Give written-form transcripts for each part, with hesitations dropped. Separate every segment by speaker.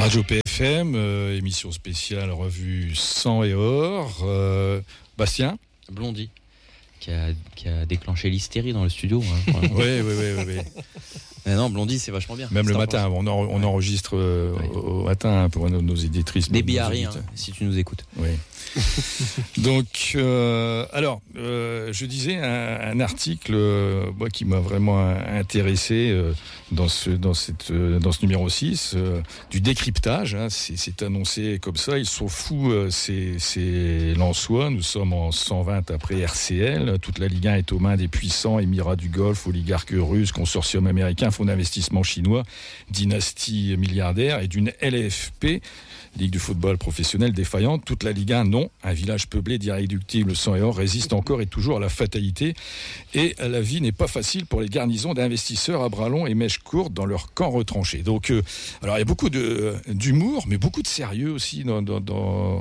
Speaker 1: Radio PFM, émission spéciale revue Sang et Or. Bastien
Speaker 2: Blondie, qui a déclenché l'hystérie dans le studio.
Speaker 1: Oui.
Speaker 2: Non, Blondie, c'est vachement bien.
Speaker 1: Même le matin, on enregistre au matin pour nos éditrices.
Speaker 2: Des Bihari, si tu nous écoutes.
Speaker 1: Oui. Donc, alors, je disais un article qui m'a vraiment intéressé dans ce numéro 6, du décryptage. C'est annoncé comme ça. Ils sont fous, c'est Lensois. Nous sommes en 120 après RCL. Toute la Ligue 1 est aux mains des puissants Émirats du Golfe, oligarques russes, consortium américain, fonds d'investissement chinois, dynastie milliardaire et d'une LFP, Ligue du football professionnel défaillante. Toute la Ligue 1, non. Un village peuplé d'irréductibles sang et or résiste encore et toujours à la fatalité. Et la vie n'est pas facile pour les garnisons d'investisseurs à bras longs et mèches courtes dans leur camp retranché. Donc, alors il y a beaucoup d'humour, mais beaucoup de sérieux aussi dans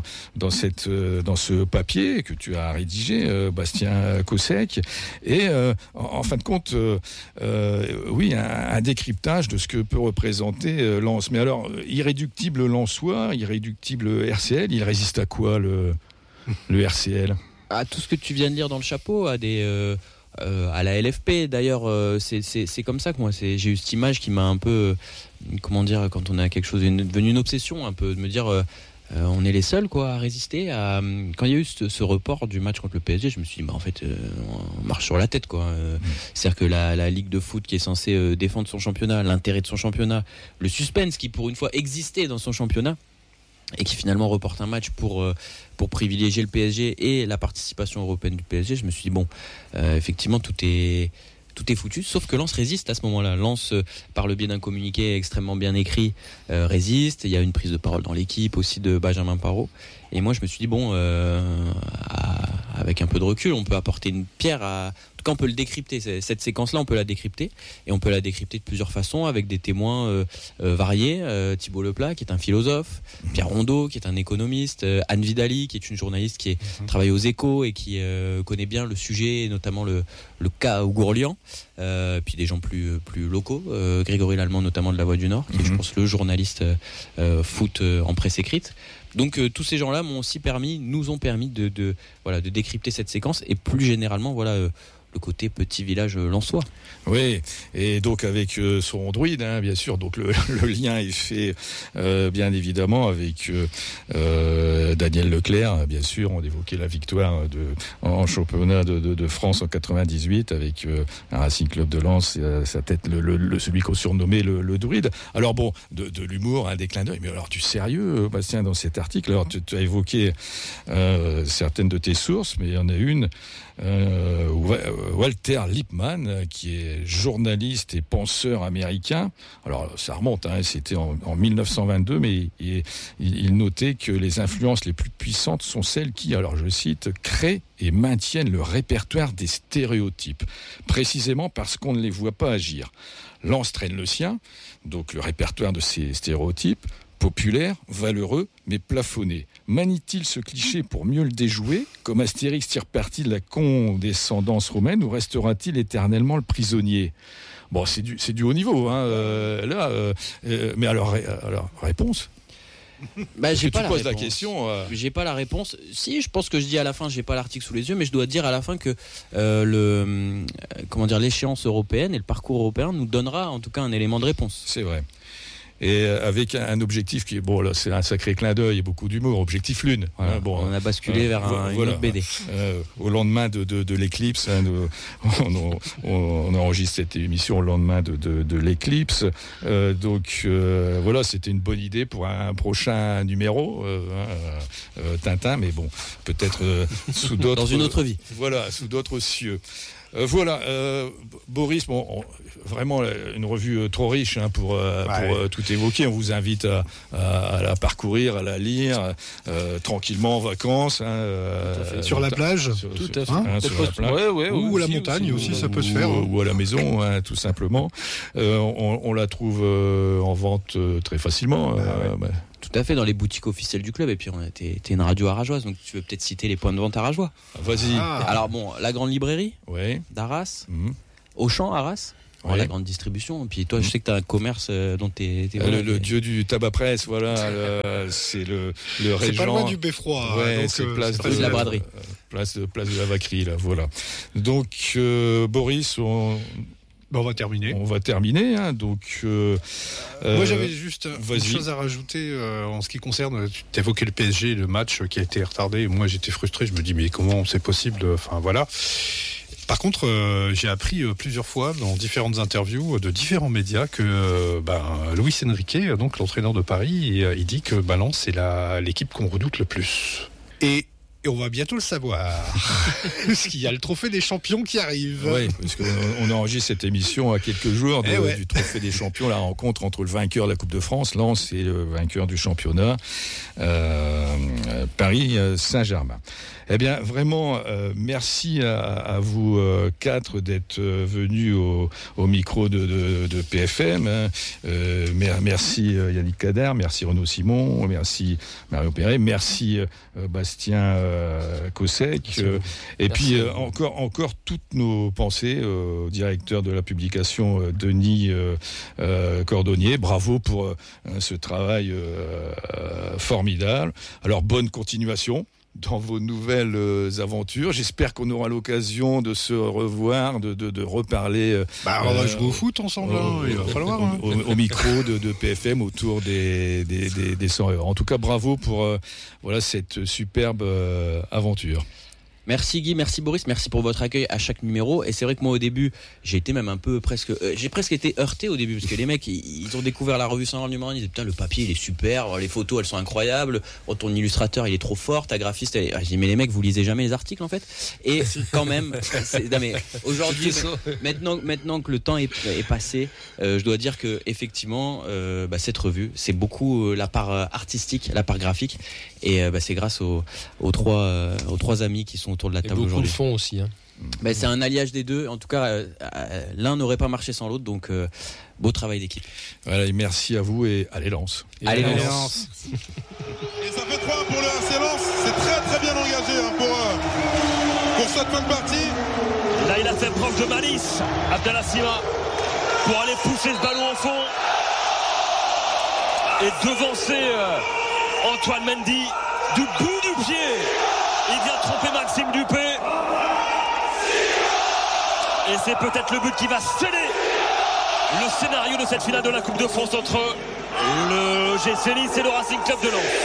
Speaker 1: ce papier que tu as rédigé, Bastien Cossec. Et en fin de compte, oui, un décryptage de ce que peut représenter Lens. Mais alors, irréductible Lensois, irréductible RCL, il résiste à quoi le RCL?
Speaker 2: À tout ce que tu viens de lire dans le chapeau, à la LFP. D'ailleurs, c'est comme ça que moi, j'ai eu cette image qui m'a un peu, comment dire, quand on a quelque chose devenu une obsession, un peu de me dire, on est les seuls à résister. Quand il y a eu ce report du match contre le PSG, je me suis dit, en fait, on marche sur la tête, C'est-à-dire que la Ligue de foot qui est censée défendre son championnat, l'intérêt de son championnat, le suspense qui pour une fois existait dans son championnat, et qui finalement reporte un match pour privilégier le PSG et la participation européenne du PSG, je me suis dit, effectivement, tout est foutu, sauf que Lens résiste à ce moment-là. Lens, par le biais d'un communiqué extrêmement bien écrit, résiste. Il y a une prise de parole dans l'équipe aussi de Benjamin Parot. Et moi, je me suis dit, avec un peu de recul, on peut apporter une pierre à... En tout cas, on peut le décrypter. Cette séquence-là, on peut la décrypter. Et on peut la décrypter de plusieurs façons, avec des témoins variés. Thibault Leplat, qui est un philosophe. Pierre Rondeau, qui est un économiste. Anne Vidali, qui est une journaliste qui travaille aux Échos et qui connaît bien le sujet, et notamment le cas Ougourlian. Puis des gens plus locaux. Grégory Lallemand, notamment de La Voix du Nord, qui est, je pense, le journaliste foot en presse écrite. Donc tous ces gens-là nous ont permis de décrypter cette séquence et plus généralement le côté petit village lensois.
Speaker 1: Oui, et donc avec son druide, bien sûr, donc le lien est fait bien évidemment avec Daniel Leclerc, bien sûr, on évoquait la victoire en championnat de France en 98 avec un Racing Club de Lens, sa tête, celui qu'on surnommait le druide. Alors de l'humour, des clins d'œil, mais alors du sérieux, Bastien, dans cet article. Alors tu as évoqué certaines de tes sources, mais il y en a une, Walter Lippmann, qui est journaliste et penseur américain. Alors ça remonte, c'était en 1922, mais il notait que les influences les plus puissantes sont celles qui, alors je cite, créent et maintiennent le répertoire des stéréotypes, précisément parce qu'on ne les voit pas agir. Lens traîne le sien, donc le répertoire de ces stéréotypes, populaire, valeureux, mais plafonné. Manie-t-il ce cliché pour mieux le déjouer, comme Astérix tire parti de la condescendance romaine, ou restera-t-il éternellement le prisonnier ? C'est du haut niveau, mais alors réponse.
Speaker 2: J'ai pas la réponse.
Speaker 1: La question.
Speaker 2: J'ai pas la réponse. Si, je pense que je dis à la fin, j'ai pas l'article sous les yeux, mais je dois dire à la fin que l'échéance européenne et le parcours européen nous donnera en tout cas un élément de réponse.
Speaker 1: C'est vrai. Et avec un objectif qui est, là c'est un sacré clin d'œil et beaucoup d'humour, objectif lune.
Speaker 2: Voilà. On a basculé vers une autre BD.
Speaker 1: Au lendemain de l'éclipse, on enregistre cette émission au lendemain de l'éclipse. C'était une bonne idée pour un prochain numéro, Tintin, mais peut-être sous d'autres...
Speaker 2: Dans une autre vie.
Speaker 1: Voilà, sous d'autres cieux. Boris, vraiment une revue trop riche pour tout évoquer. On vous invite à la parcourir, à la lire tranquillement en vacances.
Speaker 3: Sur la plage,
Speaker 1: sur la plage.
Speaker 3: Ou à la montagne aussi, ça peut se faire.
Speaker 1: Ou à la maison, tout simplement. On la trouve en vente très facilement.
Speaker 2: Tout à fait, dans les boutiques officielles du club. Et puis, t'es une radio arageoise, donc tu veux peut-être citer les points de vente arageois.
Speaker 1: Vas-y.
Speaker 2: Alors la grande librairie
Speaker 1: d'Arras,
Speaker 2: Auchan, Arras, la grande distribution. Et puis toi, je sais que tu as un commerce dont t'es
Speaker 1: le dieu du tabac presse, voilà. C'est le régent.
Speaker 3: C'est pas loin du Beffroi.
Speaker 1: Ouais, c'est place
Speaker 2: de la braderie.
Speaker 1: Place de la vaquerie, là, voilà. Donc, Boris, on va terminer. Donc,
Speaker 3: moi, j'avais juste une chose à rajouter en ce qui concerne. Tu évoquais le PSG, le match qui a été retardé. Moi, j'étais frustré. Je me dis, mais comment c'est possible? Enfin, voilà. Par contre, j'ai appris plusieurs fois dans différentes interviews de différents médias que Luis Enrique, donc l'entraîneur de Paris, il dit que Lens c'est l'équipe qu'on redoute le plus. Et on va bientôt le savoir, parce qu'il y a le trophée des champions qui arrive.
Speaker 1: Oui, parce qu'on enregistre cette émission à quelques jours du trophée des champions, la rencontre entre le vainqueur de la Coupe de France, Lens, et le vainqueur du championnat, Paris Saint-Germain. Eh bien, vraiment, merci à vous quatre d'être venus au micro de PFM. Merci Yannick Kader, merci Renaud Simon, merci Mario Perret, merci Bastien Kossek. Et puis encore toutes nos pensées au directeur de la publication Denis Cordonnier. Bravo pour ce travail formidable. Alors bonne continuation dans vos nouvelles aventures. J'espère qu'on aura l'occasion de se revoir, de reparler.
Speaker 3: On va jouer au foot ensemble. Il va falloir.
Speaker 1: Au micro de PFM autour des 100 heures. En tout cas, bravo pour cette superbe aventure.
Speaker 2: Merci Guy, merci Boris, merci pour votre accueil à chaque numéro. Et c'est vrai que moi au début, j'ai été même un peu j'ai presque été heurté au début parce que les mecs ils ont découvert la revue 100 numéro 1, ils disaient putain le papier il est super, les photos elles sont incroyables, ton illustrateur il est trop fort, ta graphiste je dis mais les mecs vous lisez jamais les articles en fait. Et quand même, aujourd'hui maintenant que le temps est passé, je dois dire que effectivement cette revue c'est beaucoup la part artistique, la part graphique et c'est grâce aux trois amis qui sont autour de la table aujourd'hui.
Speaker 4: Beaucoup le font aussi.
Speaker 2: C'est un alliage des deux. En tout cas, l'un n'aurait pas marché sans l'autre. Donc, beau travail d'équipe.
Speaker 1: Voilà, et merci à vous et allez Lens.
Speaker 2: Allez Lens.
Speaker 5: Et ça fait 3 pour le RC Lens. C'est très très bien engagé pour cette fin de partie.
Speaker 6: Là, il a fait preuve de malice, Abdallah Sima, pour aller pousser ce ballon au fond et devancer Antoine Mendy du bout du pied. Il vient tromper Maxime Dupé. Et c'est peut-être le but qui va sceller le scénario de cette finale de la Coupe de France entre le GC Nice et le Racing Club de Lens.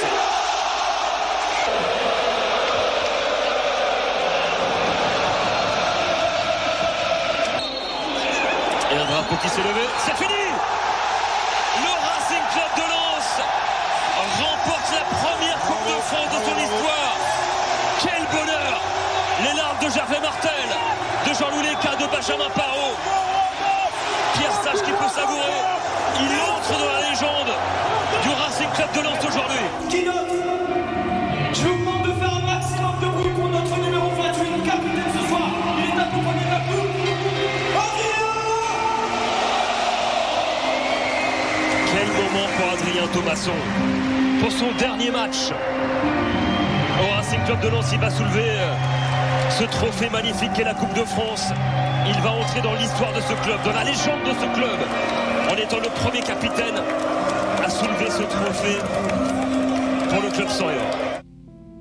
Speaker 6: Et un drapeau qui s'est levé. C'est fini! Le Racing Club de Lens remporte la première Coupe de France de son histoire. Quel bonheur! Les larmes de Gervais Martel, de Jean-Louis Léca, de Benjamin Parot. Pierre Sage qui peut savourer. Il entre dans la légende du Racing Club de Lens aujourd'hui.
Speaker 7: Qui note? Je vous demande de faire un maximum de bruit pour notre numéro 28, capitaine ce soir. Il est accompagné d'un coup.
Speaker 6: Quel moment pour Adrien Thomasson. Pour son dernier match au Racing Club de Lens, il va soulever ce trophée magnifique qu'est la Coupe de France. Il va entrer dans l'histoire de ce club, dans la légende de ce club, en étant le premier capitaine à soulever ce trophée pour le club 100 €.